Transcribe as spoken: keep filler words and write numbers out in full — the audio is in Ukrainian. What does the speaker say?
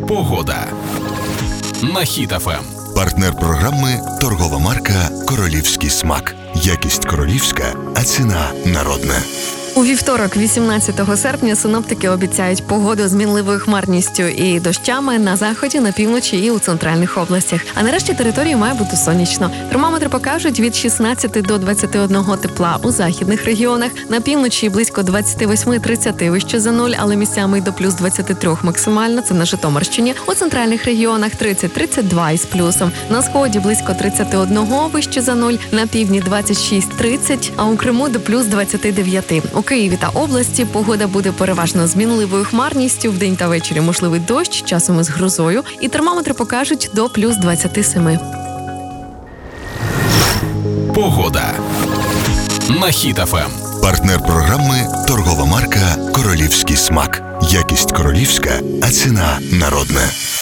Погода на Хіт еф ем. Партнер програми – торгова марка «Королівський смак». Якість королівська, а ціна народна. У вівторок, вісімнадцятого серпня, синоптики обіцяють погоду з мінливою хмарністю і дощами на заході, на півночі і у центральних областях. А нарешті території має бути сонячно. Термометри покажуть від шістнадцяти до двадцяти одного тепла у західних регіонах. На півночі близько двадцять вісім - тридцять вище за нуль, але місцями й до плюс двадцяти трьох максимально. Це на Житомирщині. У центральних регіонах тридцять - тридцять два із плюсом. На сході близько тридцять один вище за нуль, на півдні двадцять шість - тридцять, а у Криму до плюс двадцять дев'ять. У Києві та області погода буде переважно з мінливою хмарністю, вдень та ввечері можливий дощ, часом із грозою, і термометри покажуть до плюс двадцяти семи. Погода на Хіт еф ем. Партнер програми – торгова марка «Королівський смак». Якість королівська, а ціна народна.